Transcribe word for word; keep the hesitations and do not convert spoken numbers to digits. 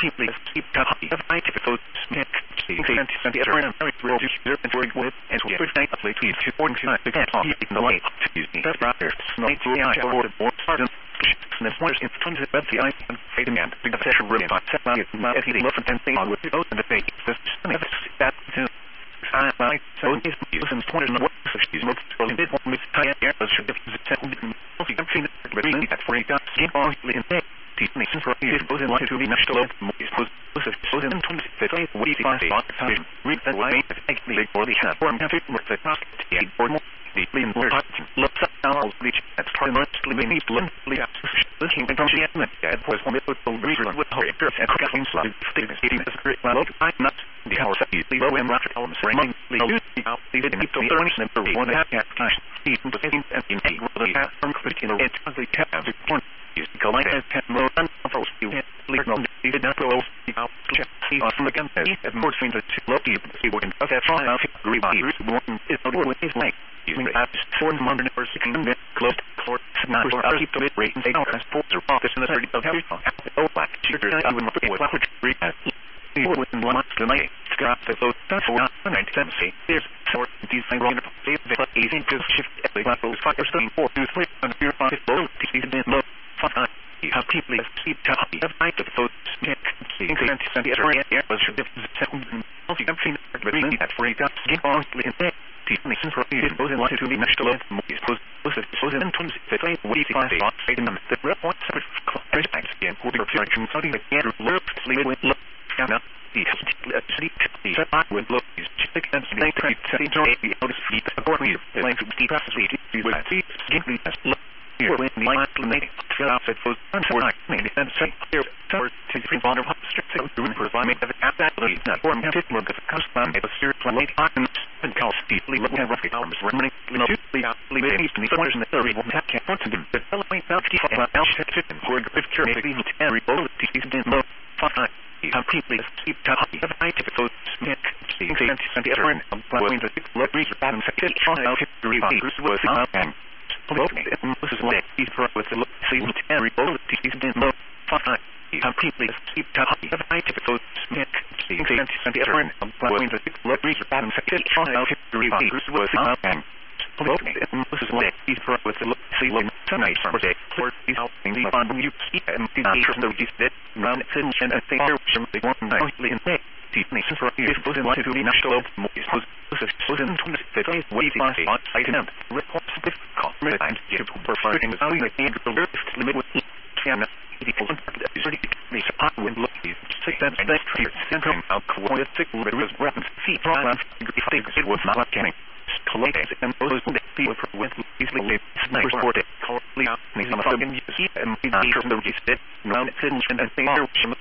completely keep copy of I typical snack and the other and very real to hear and work with and to every night play to to born to the get off in the way to use the best brother night to I or the more pardon and the points in front of the I and fading and the session room by set by not any love and thing on with the both and the face this that to I like so is using pointers and what she's most from it one with tie air but should have settled in multi country really that for a got game on in day Nation for you goes in line to be national is was in twenty fifteen we find a lot of time read that way actually for the have form country with the task to board more deeply in word looks up now reach that's part of the living bluntly looking at the element that was one of the reason with her and cooking slide statements eating the great well I'm not the house that you low and rocket elements ringing the use out the didn't to learn number one half cash even the same and in a really have from creating it as they have the point is collect as ten more unfolds you leave no you did not roll out see on the gun and more things that low you see what in that try out agree by one is not what is like using that four hundred or six hundred close court not for keep the rate and they are sports or office in the thirty of oh black sugar I would not what would read that within one month tonight scrap the vote that's for nine seventy there's sort these things wrong save the easy to shift every level five thirteen four two three and zero five low season low five you have people keep copy of I the vote check increment and the area was should have second multi country really that for a got get on in there Nation for you goes in line to be national is was was was in twenty fifteen we find a lot in the red point separate class thanks again for the direction starting with Andrew lurks lead with look down up the city the set with look is chick and snake trade setting to a out of feet according to line to keep us lead you will see give me as look here when the line to make fill out it was unfortunate maybe and say here for to the bond of strict to provide me the absolutely not form to work the custom of a serious late items and call deeply looking at rocket arms running to the leaving east and the corners in the thirty will have can't to them developing out to about alpha system for the fifth curve maybe to every bullet to see the low five completely keep copy of I typical snack see and the other and going to look reach bottom second try out three groups was and this is what he's for with the look see every bullet to see the low five completely keep copy of I typical snack see and the other and going to look reach bottom second try out three groups was and this is what he's for with the look see look tonight from day for these out in the fun you keep and the nature of these that run and and think they want nicely in there Nation for you was in line to be national is was was in twenty fifteen we find a item reports with commerce and give for fighting out the and limit with China equal thirty the support with look is six and next year central out quite six was weapons feet program it was not getting collate and those the people with easily sniper sport currently out in some of them you see and the nature of the round and they are